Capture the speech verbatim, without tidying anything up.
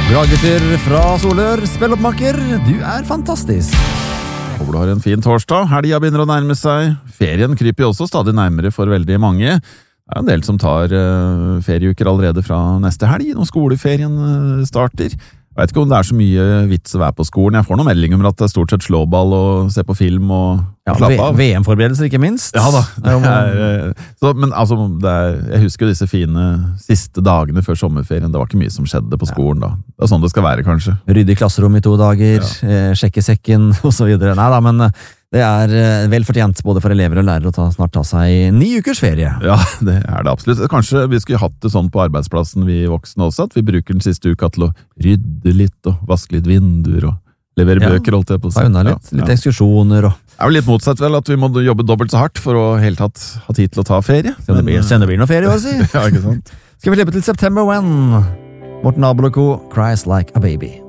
Bra gutter fra Solør, spill opp makker, du er fantastisk. Håper du har en fin torsdag, helga begynner å nærme seg. Ferien kryper jo også stadig nærmere for veldig mange. Det er en del som tar uh, ferieuker allerede fra neste helg, når skoleferien uh, starter. Jeg vet ikke om det er så mye vits å være på skolen. Jeg får noen meldinger om at det er stort sett slåball og se på film og, ja, og slappe av. V M-forberedelser ikke minst. Ja da, det er, så, men altså, det er, jeg husker jo disse fine siste dagene før sommerferien. Det var ikke mye som skjedde på skolen da. Det er sånn det skal være, kanskje. Rydde i klasserom i to dager, ja. eh, sjekke sekken og så videre. Nei da, men det er vel fortjent både for elever og lærere å ta, snart ta seg ni ukers ferie. Ja, det er det absolutt. Kanskje vi skulle hatt det sånn på arbeidsplassen vi voksne også, at vi bruker den siste uka til å rydde litt og vaske litt vinduer og levere ja. bøker, holdt jeg på å si. Ta unna litt, ja. litt ekskursjoner og... Det er jo litt motsatt vel, at vi må jobbe dobbelt så hardt for å helt tatt ha tid til å ta ferie. Se om det blir, det blir noe ferie, hva si? Ja, ikke sant? Skal vi slippe til September When? Morten Abel og Co. Cries Like a Baby.